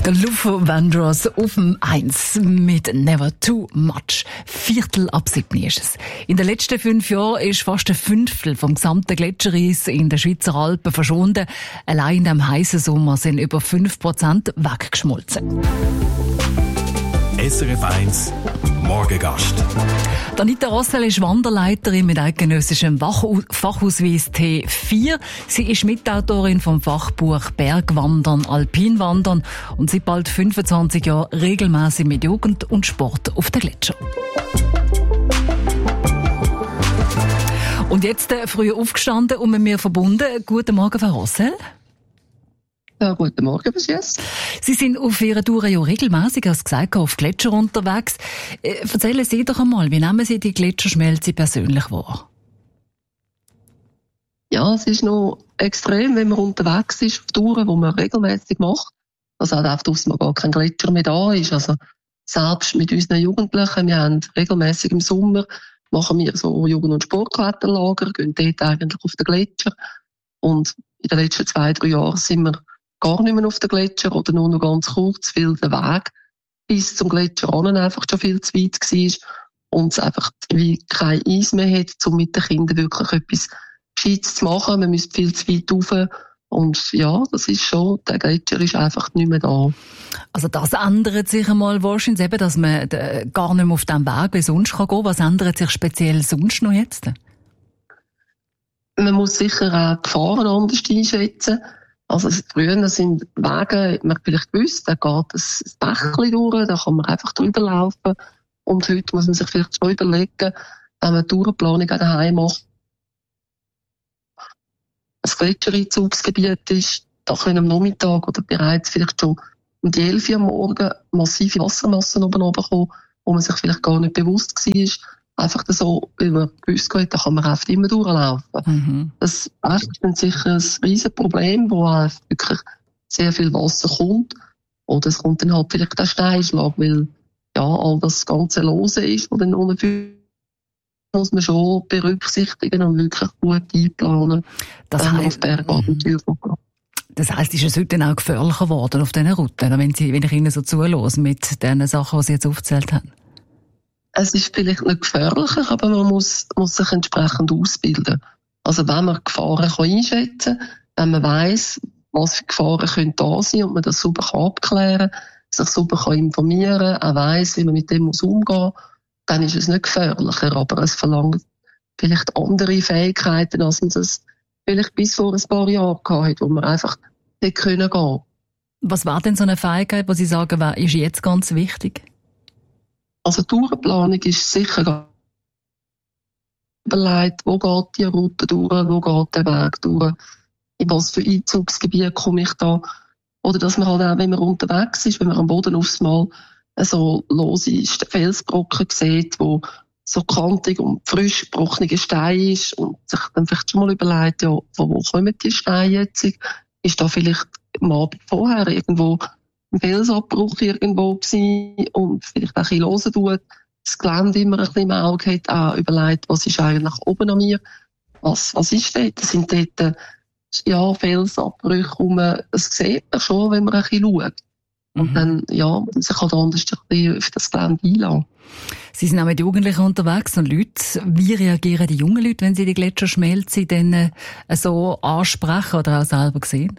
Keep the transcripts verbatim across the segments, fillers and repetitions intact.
Der Lufo Vandross auf dem eins mit Never Too Much. Viertel ab sieben ist es. In den letzten fünf Jahren ist fast ein Fünftel vom gesamten Gletschereis in den Schweizer Alpen verschwunden. Allein in dem heißen Sommer sind über fünf Prozent weggeschmolzen. S R F eins Morgengast. Anita Rossel ist Wanderleiterin mit eidgenössischem Fachausweis T vier. Sie ist Mitautorin vom Fachbuch Bergwandern, Alpinwandern und seit bald fünfundzwanzig Jahren regelmäßig mit Jugend und Sport auf den Gletscher. Und jetzt äh, früh aufgestanden und mit mir verbunden. Guten Morgen, Frau Rossel. Ja, guten Morgen, bis jetzt. Sie sind auf Ihrer Tour ja regelmäßig, als gesagt, auf Gletscher unterwegs. Äh, erzählen Sie doch einmal, wie nehmen Sie die Gletscherschmelze persönlich wahr? Ja, es ist noch extrem, wenn man unterwegs ist auf Touren, die man regelmäßig macht. Also halt auf draussen gar kein Gletscher mehr da ist. Also selbst mit unseren Jugendlichen, wir haben regelmäßig im Sommer, machen wir so Jugend- und Sportkletterlager, gehen dort eigentlich auf den Gletscher. Und in den letzten zwei, drei Jahren sind wir gar nicht mehr auf den Gletscher oder nur noch ganz kurz, weil der Weg bis zum Gletscher an einfach schon viel zu weit war und es einfach wie kein Eis mehr hat, um mit den Kindern wirklich etwas Gescheites zu machen. Man müsste viel zu weit rauf. Und ja, das ist schon, der Gletscher ist einfach nicht mehr da. Also das ändert sich einmal wahrscheinlich eben, dass man gar nicht mehr auf dem Weg wie sonst gehen kann. Was ändert sich speziell sonst noch jetzt? Man muss sicher auch die Gefahren anders einschätzen. Also früher sind Wege, hat man vielleicht gewusst, da geht ein Bächlein durch, da kann man einfach drüber laufen. Und heute muss man sich vielleicht schon überlegen, wenn man eine Tourenplanung daheim macht, ein Gletschereinzugsgebiet ist, da können am Nachmittag oder bereits vielleicht schon um die elf Uhr am Morgen massive Wassermassen oben runterkommen, wo man sich vielleicht gar nicht bewusst war. Einfach so, wie man gewusst hat, da kann man einfach immer durchlaufen. Mhm. Das ist sicher ein riesen Problem, wo wirklich sehr viel Wasser kommt. Oder es kommt dann halt vielleicht der Steinschlag, weil ja, all das ganze Lose ist, was dann unten muss man schon berücksichtigen und wirklich gut einplanen. Das heisst, das heisst, ist es heute dann auch gefährlicher geworden auf diesen Routen, wenn, Sie, wenn ich Ihnen so zuhöre mit den Sachen, die Sie jetzt aufgezählt haben? Es ist vielleicht nicht gefährlicher, aber man muss, muss sich entsprechend ausbilden. Also wenn man Gefahren kann einschätzen kann, wenn man weiss, was für Gefahren können da sein und man das sauber kann abklären kann, sich sauber kann informieren, auch weiss, wie man mit dem muss umgehen, dann ist es nicht gefährlicher, aber es verlangt vielleicht andere Fähigkeiten, als man das vielleicht bis vor ein paar Jahren gehabt hat, wo man einfach nicht gehen können. Was war denn so eine Fähigkeit, die Sie sagen, ist jetzt ganz wichtig? Also die Tourenplanung ist sicher überlegt, wo geht die Route durch, wo geht der Weg durch, in was für Einzugsgebiet komme ich da. Oder dass man halt auch, wenn man unterwegs ist, wenn man am Boden aufs Mal so lose Felsbrocken sieht, wo so kantig und frisch gebrochene Stein ist und sich dann vielleicht schon mal überlegt, ja, von wo kommen die Steine jetzt? Ist da vielleicht am Abend vorher irgendwo ein Felsabbruch irgendwo gewesen und vielleicht auch ein bisschen hören tut, das Gelände immer ein bisschen im Auge hat, auch überlegt, was ist eigentlich oben an mir, was, was ist dort? Das sind dort, ja, Felsabbrüche rum, das sieht man schon, wenn man ein bisschen schaut. Und mhm. dann, ja, muss man sich halt anders ein bisschen auf das Gelände einlassen. Sie sind auch mit Jugendlichen unterwegs und Leute. Wie reagieren die jungen Leute, wenn sie die Gletscherschmelze dann äh, so ansprechen oder auch selber sehen?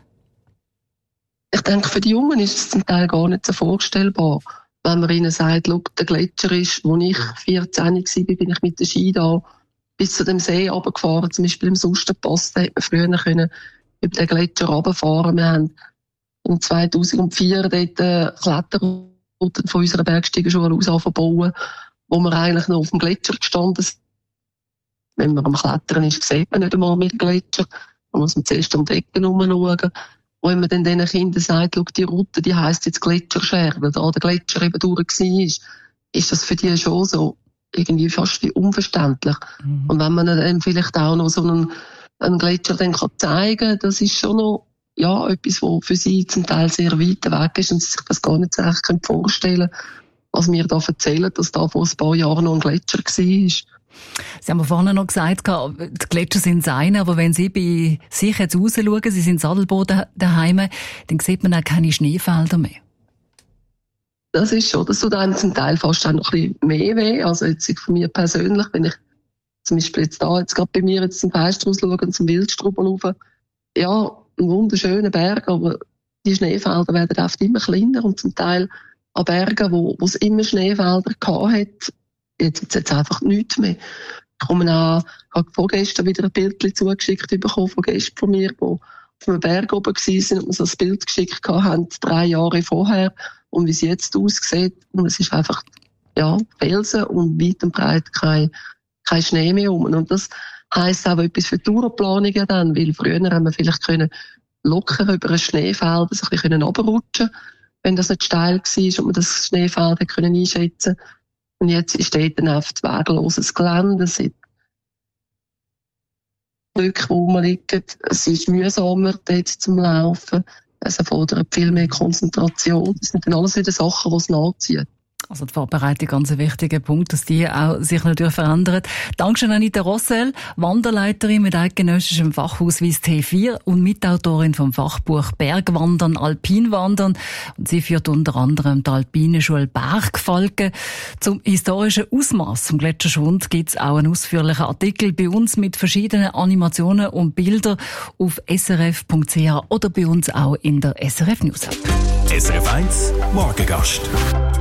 Ich denke, für die Jungen ist es zum Teil gar nicht so vorstellbar, wenn man ihnen sagt, schau, der Gletscher ist, wo ich vierzehn war, bin ich mit der Ski da bis zu dem See runtergefahren, zum Beispiel im Susterpass, da hätte man früher können über den Gletscher runterfahren. Wir haben im zweitausendvier dort eine Kletterroute von unserer Bergsteigerschule aus angefangen, wo wir eigentlich noch auf dem Gletscher gestanden sind. Wenn man am Klettern ist, sieht man nicht einmal mit dem Gletscher. Da muss man zuerst um die Ecke herumschauen. Und wenn man dann diesen Kindern sagt, schau, die Route, die heisst jetzt Gletscherscherben, weil da der Gletscher eben durch war, ist das für die schon so irgendwie fast wie unverständlich. Mhm. Und wenn man dann vielleicht auch noch so einen, einen Gletscher dann kann zeigen kann, das ist schon noch ja, etwas, was für sie zum Teil sehr weit weg ist und sie sich das gar nicht so recht vorstellen können, was wir da erzählen, dass da vor ein paar Jahren noch ein Gletscher war. Sie haben vorhin noch gesagt, die Gletscher sind das eine, aber wenn Sie bei sich jetzt rausschauen, Sie sind Sadelboden daheim, dann sieht man auch keine Schneefelder mehr. Das ist schon, das tut einem zum Teil fast auch noch ein bisschen mehr weh. Also jetzt von mir persönlich, wenn ich zum Beispiel jetzt da, jetzt gerade bei mir jetzt zum Fenster rausschaue und zum Wildstrubel rauf, ja, ein wunderschöner Berg, aber die Schneefelder werden oft immer kleiner und zum Teil an Bergen, wo, wo es immer Schneefelder gehabt hat, jetzt ist jetzt einfach nichts mehr. Ich komme auch, ich habe vorgestern wieder ein Bild zugeschickt bekommen von Gästen von mir, die auf einem Berg oben waren und mir so ein Bild geschickt haben, drei Jahre vorher, und wie es jetzt aussieht. Und es ist einfach, ja, Felsen und weit und breit kein, kein Schnee mehr rum. Und das heisst auch etwas für die Tourenplanungen dann, weil früher haben wir vielleicht können locker über ein Schneefeld ein bisschen runterrutschen, wenn das nicht steil war und man das Schneefeld können einschätzen. Und jetzt steht dann auf wegloses Gelände, es sind Blöcke, wo man liegt, es ist mühsamer dort zum Laufen, es erfordert viel mehr Konzentration. Das sind dann alles wieder Sachen, die es nachziehen. Also die Vorbereitung, ganz ein wichtiger Punkt, dass die auch sich natürlich verändert. Dankeschön Anita Rossel, Wanderleiterin mit eidgenössischem Fachausweis T vier und Mitautorin vom Fachbuch Bergwandern, Alpinwandern. Und sie führt unter anderem die Alpine-Schule Bergfalken. Zum historischen Ausmaß zum Gletscherschwund gibt es auch einen ausführlichen Artikel bei uns mit verschiedenen Animationen und Bildern auf s r f punkt c h oder bei uns auch in der S R F News App. S R F eins Morgengast.